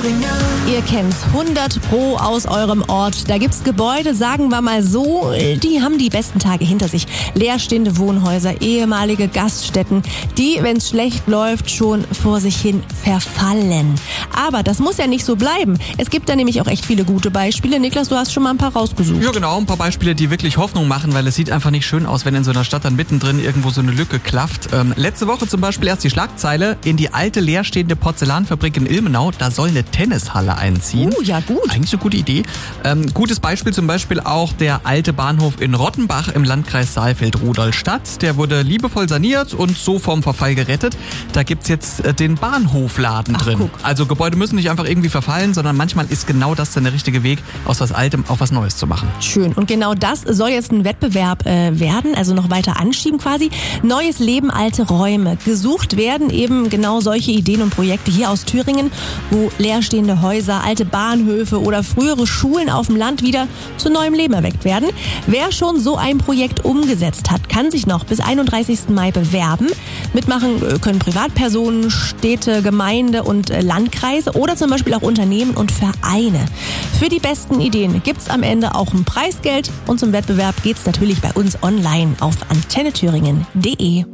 Ihr kennt's, 100 Pro aus eurem Ort. Da gibt's Gebäude, sagen wir mal so, die haben die besten Tage hinter sich. Leerstehende Wohnhäuser, ehemalige Gaststätten, die, wenn's schlecht läuft, schon vor sich hin verfallen. Aber das muss ja nicht so bleiben. Es gibt da nämlich auch echt viele gute Beispiele. Niklas, du hast schon mal ein paar rausgesucht. Ja genau, ein paar Beispiele, die wirklich Hoffnung machen, weil es sieht einfach nicht schön aus, wenn in so einer Stadt dann mittendrin irgendwo so eine Lücke klafft. Letzte Woche zum Beispiel erst die Schlagzeile: in die alte leerstehende Porzellanfabrik in Ilmenau, da soll eine Tennishalle einziehen. Ja gut. Eigentlich eine gute Idee. Gutes Beispiel zum Beispiel auch der alte Bahnhof in Rottenbach im Landkreis Saalfeld-Rudolstadt. Der wurde liebevoll saniert und so vom Verfall gerettet. Da gibt's jetzt den Bahnhofladen drin. Guck. Also Gebäude müssen nicht einfach irgendwie verfallen, sondern manchmal ist genau das dann der richtige Weg, aus was Altem auf was Neues zu machen. Schön. Und genau das soll jetzt ein Wettbewerb werden, also noch weiter anschieben quasi. Neues Leben, alte Räume. Gesucht werden eben genau solche Ideen und Projekte hier aus Thüringen, wo leerstehende Häuser, alte Bahnhöfe oder frühere Schulen auf dem Land wieder zu neuem Leben erweckt werden. Wer schon so ein Projekt umgesetzt hat, kann sich noch bis 31. Mai bewerben. Mitmachen können Privatpersonen, Städte, Gemeinde und Landkreise oder zum Beispiel auch Unternehmen und Vereine. Für die besten Ideen gibt's am Ende auch ein Preisgeld und zum Wettbewerb geht's natürlich bei uns online auf antennethüringen.de.